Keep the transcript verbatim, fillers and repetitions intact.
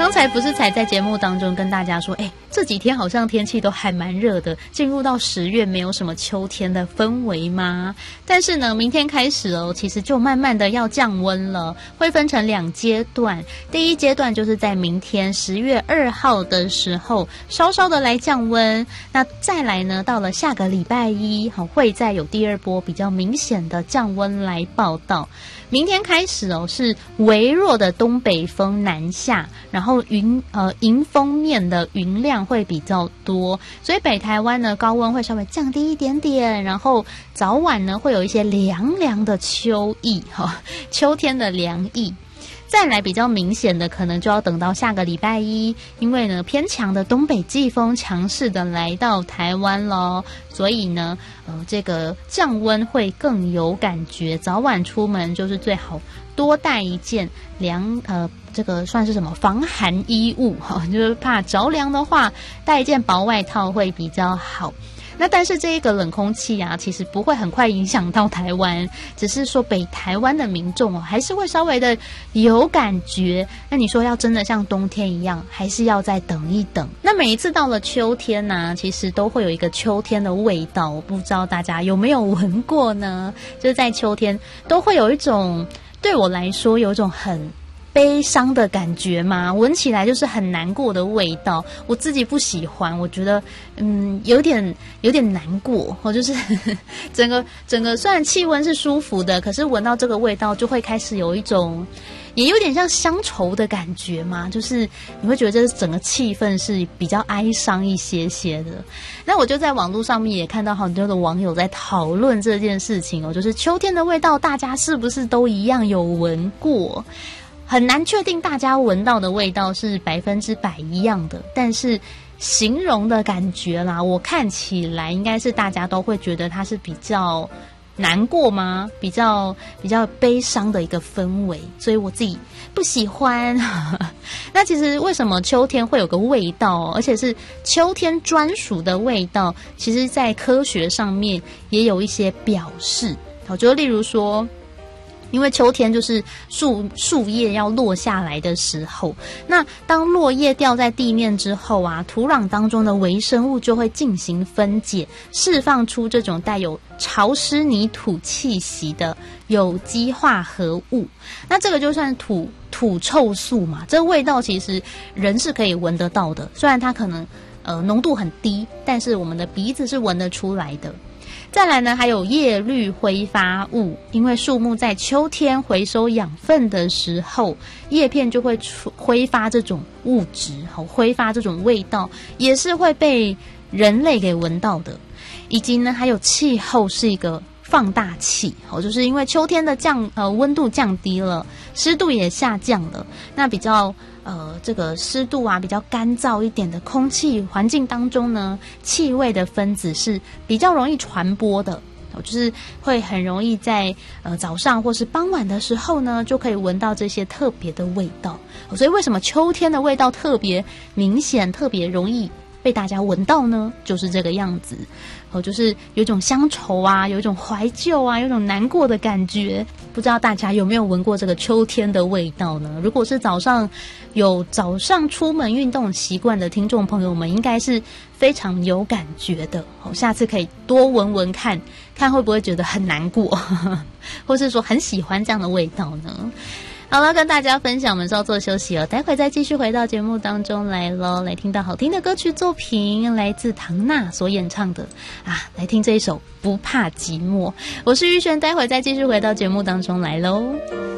刚才不是才在节目当中跟大家说，哎，这几天好像天气都还蛮热的，进入到十月没有什么秋天的氛围吗？但是呢，明天开始哦，其实就慢慢的要降温了，会分成两阶段。第一阶段就是在明天十月二号的时候，稍稍的来降温。那再来呢，到了下个礼拜一，好，会再有第二波比较明显的降温来报道。明天开始哦，是微弱的东北风南下，然后云呃迎风面的云量会比较多，所以北台湾呢高温会稍微降低一点点，然后早晚呢会有一些凉凉的秋意哈、哦，秋天的凉意。再来比较明显的，可能就要等到下个礼拜一，因为呢偏强的东北季风强势的来到台湾咯，所以呢，呃，这个降温会更有感觉。早晚出门就是最好多带一件凉，呃，这个算是什么防寒衣物哈、哦，就是怕着凉的话，带一件薄外套会比较好。那但是这一个冷空气啊，其实不会很快影响到台湾，只是说北台湾的民众哦，还是会稍微的有感觉。那你说要真的像冬天一样，还是要再等一等。那每一次到了秋天啊，其实都会有一个秋天的味道，我不知道大家有没有闻过呢？就是在秋天都会有一种，对我来说有一种很悲伤的感觉嘛，闻起来就是很难过的味道，我自己不喜欢，我觉得嗯有点有点难过，我就是呵呵整个整个虽然气温是舒服的，可是闻到这个味道就会开始有一种也有点像乡愁的感觉嘛，就是你会觉得这整个气氛是比较哀伤一些些的。那我就在网络上面也看到很多的网友在讨论这件事情哦，就是秋天的味道大家是不是都一样有闻过？很难确定大家闻到的味道是百分之百一样的，但是形容的感觉啦，我看起来应该是大家都会觉得它是比较难过吗？比较比较悲伤的一个氛围，所以我自己不喜欢。那其实为什么秋天会有个味道，而且是秋天专属的味道？其实在科学上面也有一些表示，我觉得例如说。因为秋天就是树树叶要落下来的时候，那当落叶掉在地面之后啊，土壤当中的微生物就会进行分解，释放出这种带有潮湿泥土气息的有机化合物。那这个就算土土臭素嘛，这个味道其实人是可以闻得到的，虽然它可能呃浓度很低，但是我们的鼻子是闻得出来的。再来呢，还有叶绿挥发物，因为树木在秋天回收养分的时候，叶片就会挥发这种物质，挥发这种味道，也是会被人类给闻到的。以及呢，还有气候是一个放大器，就是因为秋天的降呃温度降低了，湿度也下降了，那比较呃这个湿度啊比较干燥一点的空气环境当中呢，气味的分子是比较容易传播的，就是会很容易在呃早上或是傍晚的时候呢，就可以闻到这些特别的味道。所以为什么秋天的味道特别明显，特别容易被大家闻到呢？就是这个样子。哦，就是有一种乡愁啊，有一种怀旧啊，有一种难过的感觉。不知道大家有没有闻过这个秋天的味道呢？如果是早上有早上出门运动习惯的听众朋友们，应该是非常有感觉的。哦，下次可以多闻闻看，看会不会觉得很难过，或是说很喜欢这样的味道呢？好了，跟大家分享，我们稍作休息了，待会再继续回到节目当中来咯，来听到好听的歌曲作品，来自唐娜所演唱的啊，来听这一首不怕寂寞。我是玉璇，待会再继续回到节目当中来咯。